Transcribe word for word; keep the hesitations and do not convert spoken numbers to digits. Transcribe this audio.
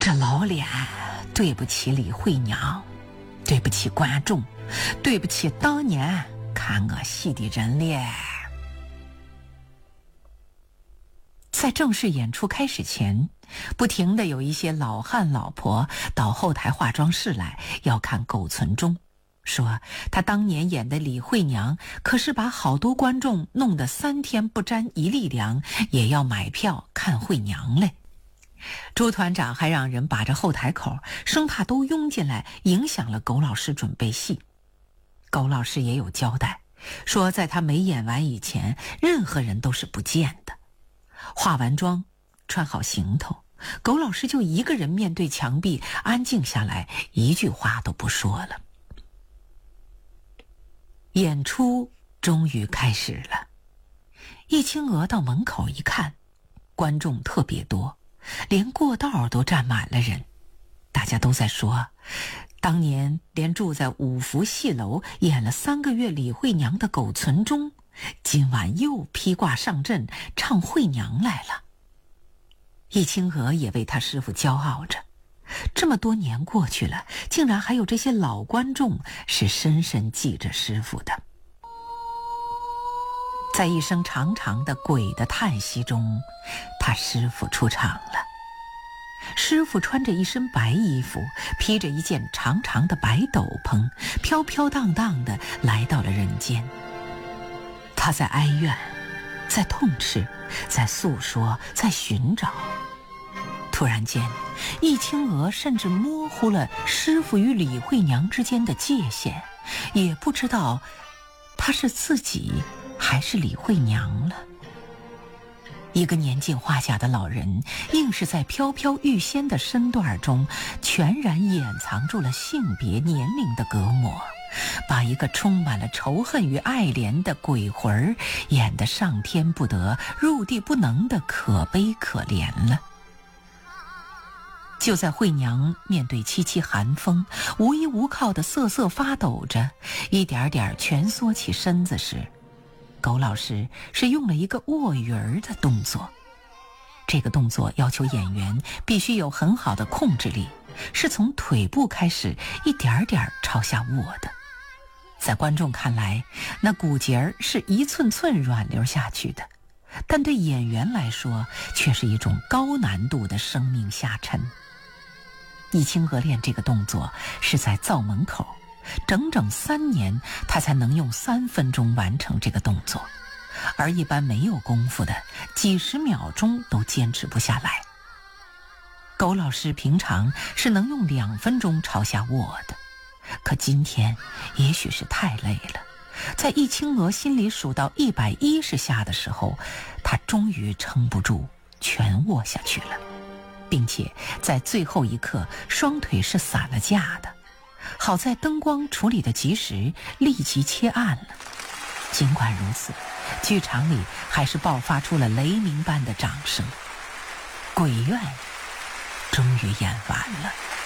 这老脸对不起李慧娘，对不起观众，对不起当年看我戏的人咧。在正式演出开始前，不停地有一些老汉老婆到后台化妆室来要看苟存忠，说他当年演的李慧娘可是把好多观众弄得三天不沾一粒粮，也要买票看慧娘嘞。朱团长还让人把着后台口，生怕都拥进来影响了苟老师准备戏。苟老师也有交代，说在他没演完以前，任何人都是不见的。化完妆，穿好行头，苟老师就一个人面对墙壁，安静下来，一句话都不说了。演出终于开始了。易清娥到门口一看，观众特别多，连过道都站满了人。大家都在说，当年连住在五福戏楼演了三个月李慧娘的苟存忠，今晚又披挂上阵唱慧娘来了。易清娥也为他师父骄傲着，这么多年过去了，竟然还有这些老观众是深深记着师父的。在一声长长的鬼的叹息中，他师父出场了。师父穿着一身白衣服，披着一件长长的白斗篷，飘飘荡荡地来到了人间。他在哀怨，在痛斥，在诉说，在寻找。突然间，易清娥甚至模糊了师父与李慧娘之间的界限，也不知道他是自己还是李慧娘了。一个年近花甲的老人，硬是在飘飘欲仙的身段中，全然掩藏住了性别年龄的隔膜，把一个充满了仇恨与爱怜的鬼魂演得上天不得入地不能的可悲可怜了。就在慧娘面对凄凄寒风，无依无靠的瑟瑟发抖着，一点点蜷缩起身子时，苟老师是用了一个卧鱼儿的动作。这个动作要求演员必须有很好的控制力，是从腿部开始一点点朝下卧的。在观众看来，那骨节儿是一寸寸软流下去的，但对演员来说却是一种高难度的生命下沉。易清娥练这个动作是在灶门口，整整三年他才能用三分钟完成这个动作，而一般没有功夫的几十秒钟都坚持不下来。苟老师平常是能用两分钟朝下卧的，可今天也许是太累了，在易清娥心里数到一百一十下的时候，他终于撑不住全卧下去了，并且在最后一刻双腿是散了架的。好在灯光处理的及时，立即切暗了。尽管如此，剧场里还是爆发出了雷鸣般的掌声。鬼怨终于演完了。